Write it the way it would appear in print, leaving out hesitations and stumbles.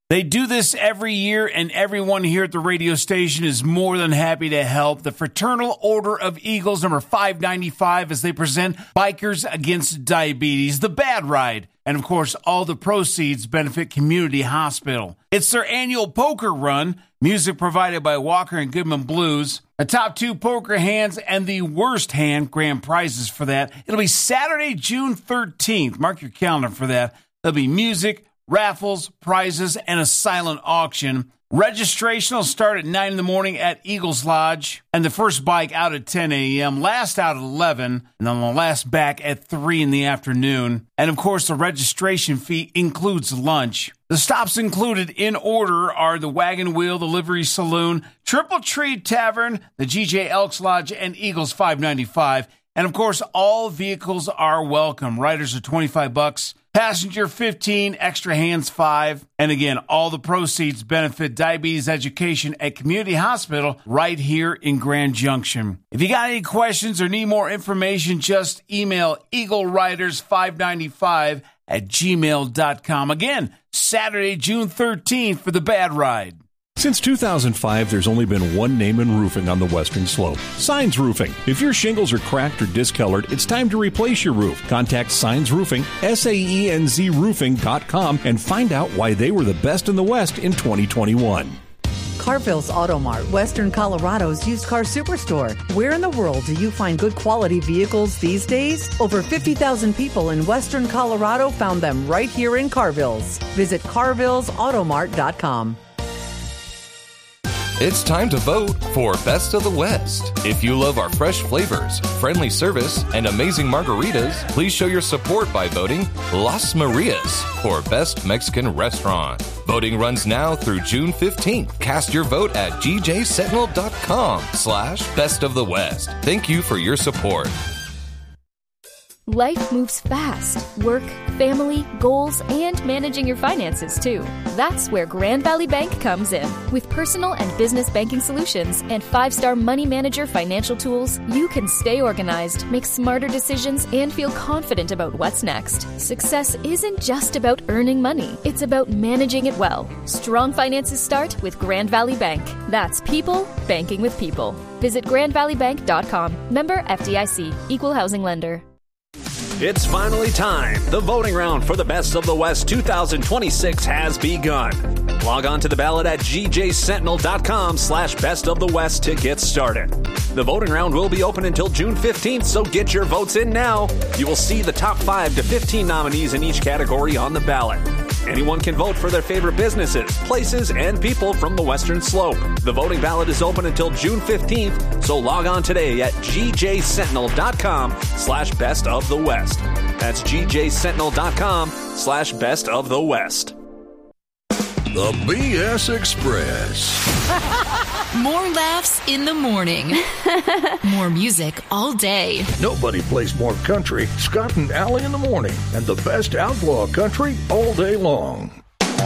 They do this every year, and everyone here at the radio station is more than happy to help. The Fraternal Order of Eagles, number 595, as they present Bikers Against Diabetes, the Bad Ride. And, of course, all the proceeds benefit Community Hospital. It's their annual poker run, music provided by Walker and Goodman Blues. The top 2 poker hands and the worst hand, grand prizes for that. It'll be Saturday, June 13th. Mark your calendar for that. There'll be music, raffles, prizes, and a silent auction. Registration will start at 9 in the morning at Eagles Lodge, and the first bike out at 10 a.m., last out at 11, and then the last back at 3 in the afternoon. And, of course, the registration fee includes lunch. The stops included in order are the Wagon Wheel, the Livery Saloon, Triple Tree Tavern, the GJ Elks Lodge, and Eagles 595. And, of course, all vehicles are welcome. Riders are $25. Passenger 15, extra hands 5. And again, all the proceeds benefit diabetes education at Community Hospital right here in Grand Junction. If you got any questions or need more information, just email eagleriders595@gmail.com. Again, Saturday, June 13th for the Bad Ride. Since 2005, there's only been one name in roofing on the Western Slope, Signs Roofing. If your shingles are cracked or discolored, it's time to replace your roof. Contact Signs Roofing, SAENZroofing.com, and find out why they were the best in the West in 2021. Carville's Auto Mart, Western Colorado's used car superstore. Where in the world do you find good quality vehicles these days? Over 50,000 people in Western Colorado found them right here in Carville's. Visit carvillesautomart.com. It's time to vote for Best of the West. If you love our fresh flavors, friendly service, and amazing margaritas, please show your support by voting Las Marias for Best Mexican Restaurant. Voting runs now through June 15th. Cast your vote at gjsentinel.com/Best of the West. Thank you for your support. Life moves fast. Work, family, goals, and managing your finances, too. That's where Grand Valley Bank comes in. With personal and business banking solutions and 5-star money manager financial tools, you can stay organized, make smarter decisions, and feel confident about what's next. Success isn't just about earning money. It's about managing it well. Strong finances start with Grand Valley Bank. That's people banking with people. Visit grandvalleybank.com. Member FDIC. Equal housing lender. It's finally time. The voting round for the Best of the West 2026 has begun. Log on to the ballot at gjsentinel.com/Best of the West to get started. The voting round will be open until June 15th, so get your votes in now. You will see the top 5 to 15 nominees in each category on the ballot. Anyone can vote for their favorite businesses, places, and people from the Western Slope. The voting ballot is open until June 15th, so log on today at gjsentinel.com/Best of the West. That's gjsentinel.com/Best of the West. The BS Express. More laughs in the morning. More music all day. Nobody plays more country. Scott and Allie in the morning. And the best outlaw country all day long.